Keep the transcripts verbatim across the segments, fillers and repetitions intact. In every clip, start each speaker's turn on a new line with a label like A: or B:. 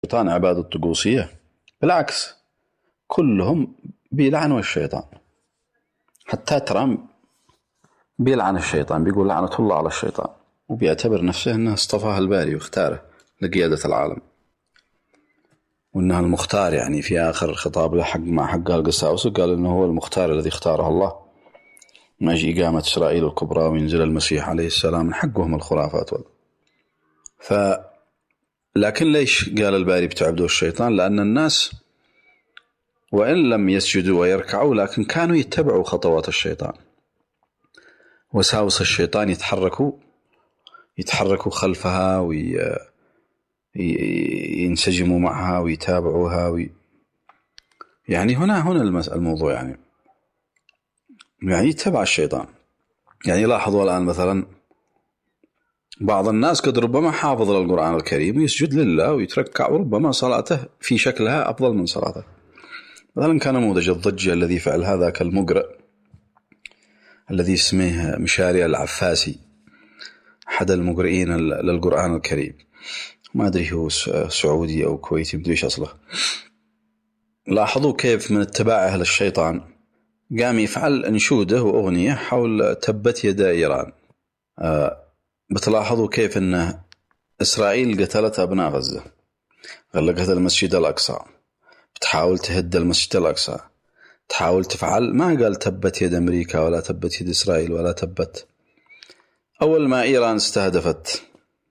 A: الشيطان عباد الطقوسية، بالعكس كلهم بيلعنوا الشيطان. حتى ترامب بيلعن الشيطان، بيقول لعنة الله على الشيطان، وبيعتبر نفسه أنه اصطفاه الباري واختاره لقيادة العالم، وأنه المختار. يعني في آخر خطاب له حق مع حق القساوسة قال أنه هو المختار الذي اختاره الله من أجل إقامة إسرائيل الكبرى وينزل المسيح عليه السلام. من حقهم الخرافات وال... ف لكن ليش قال الباري بتعبدوا الشيطان؟ لأن الناس وإن لم يسجدوا ويركعوا لكن كانوا يتبعوا خطوات الشيطان، وساوس الشيطان يتحركوا يتحركوا خلفها وينسجموا معها ويتابعوها وي... يعني هنا هنا الموضوع، يعني يعني يتبع الشيطان. يعني لاحظوا الآن مثلا بعض الناس قد ربما حافظ للقرآن الكريم ويسجد لله ويتركع، وربما صلاته في شكلها أفضل من صلاته. مثلا كان نموذج الضجة الذي فعل هذا كالمقرئ الذي اسمه مشاري العفاسي، أحد المقرئين للقرآن الكريم، ما أدري هو سعودي أو كويتي، ما أدري إيش أصله. لاحظوا كيف من اتباعه للشيطان قام يفعل أنشودة وأغنية حول تبت يدا إيران. آه بتلاحظوا كيف أن إسرائيل قتلت أبناء غزة، غلقت المسجد الأقصى، بتحاول تهد المسجد الأقصى، تحاول تفعل، ما قال تبت يد أمريكا ولا تبت يد إسرائيل ولا تبت. أول ما إيران استهدفت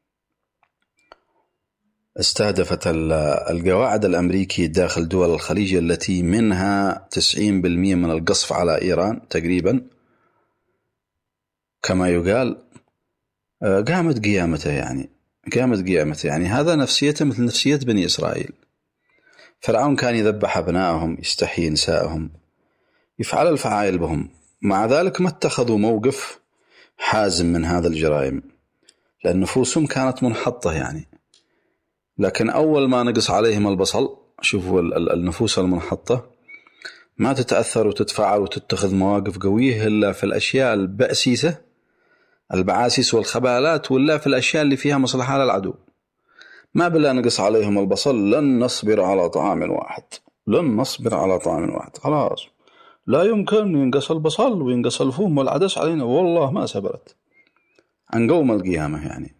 A: استهدفت القواعد الأمريكية داخل دول الخليج التي منها تسعين بالمئة من القصف على إيران تقريبا كما يقال، قامت قيامته. يعني قامت قيامته يعني هذا نفسيته مثل نفسية بني إسرائيل. فرعون كان يذبح أبنائهم، يستحيي نسائهم، يفعل الفعائل بهم، مع ذلك ما اتخذوا موقف حازم من هذا الجرائم لأن نفوسهم كانت منحطة. يعني لكن أول ما نقص عليهم البصل، شوفوا النفوس المنحطة ما تتأثر وتتفاعل وتتخذ مواقف قوية إلا في الأشياء البأسيسة، البعاسيس والخبالات، ولا في الأشياء اللي فيها مصلحة للعدو. ما بلا نقص عليهم البصل لن نصبر على طعام واحد، لن نصبر على طعام واحد، خلاص لا يمكن ينقص البصل وينقص الفوم والعدس علينا، والله ما سبرت عن قوم القيامة. يعني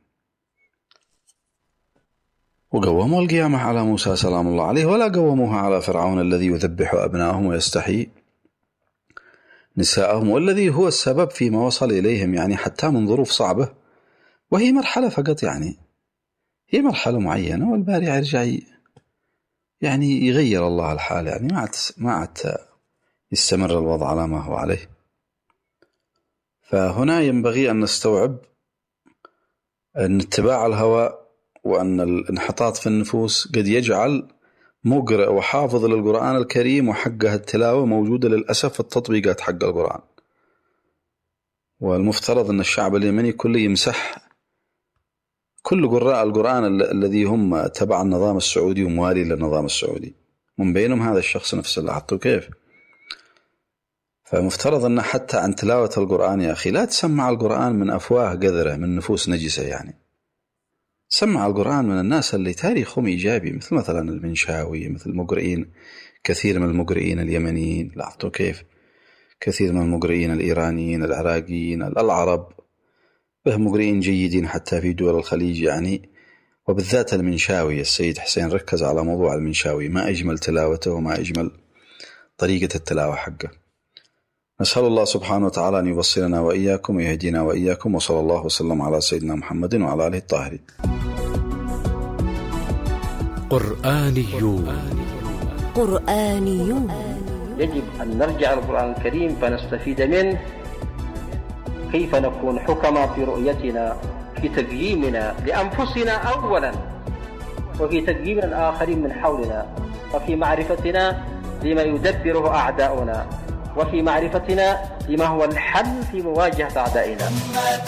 A: وقوموا القيامة على موسى سلام الله عليه، ولا قوموها على فرعون الذي يذبح أبنائهم ويستحيي نساءهم، والذي هو السبب فيما وصل إليهم، يعني حتى من ظروف صعبة، وهي مرحلة فقط، يعني هي مرحلة معينة، والباري يرجع يعني يغير الله الحال، يعني ما عاد ما عاد يستمر الوضع على ما هو عليه. فهنا ينبغي أن نستوعب أن اتباع الهوى وأن الانحطاط في النفوس قد يجعل مقرئ وحافظ للقرآن الكريم وحقها التلاوة موجودة للأسف في التطبيقات حق القرآن. والمفترض أن الشعب اليمني كله يمسح كل قراء القرآن الذي هم تبع النظام السعودي وموالي للنظام السعودي، من بينهم هذا الشخص نفسه. لاحظتوا كيف؟ فمفترض أن حتى عن تلاوة القرآن يا أخي لا تسمع القرآن من أفواه قذرة من نفوس نجسة، يعني سمع القرآن من الناس اللي تاريخهم إيجابي، مثل مثلا المنشاوي، مثل مقرئين كثير من المقرئين اليمنيين. لاحظتوا كيف؟ كثير من المقرئين الإيرانيين، العراقيين، العرب، بهم مقرئين جيدين حتى في دول الخليج. يعني وبالذات المنشاوي، السيد حسين ركز على موضوع المنشاوي، ما أجمل تلاوته وما أجمل طريقة التلاوة حقه. نسأل الله سبحانه وتعالى أن يبصرنا وإياكم ويهدينا وإياكم، وصلى الله وسلم على سيدنا محمد وعلى آله الطاهرين.
B: قرآنيون
C: قرآنيون
D: يجب أن نرجع القرآن الكريم فنستفيد منه، كيف نكون حكما في رؤيتنا، في تقييمنا لأنفسنا أولا، وفي تقييم الآخرين من حولنا، وفي معرفتنا لما يدبره أعداؤنا، وفي معرفتنا لما هو الحل في مواجهة أعدائنا.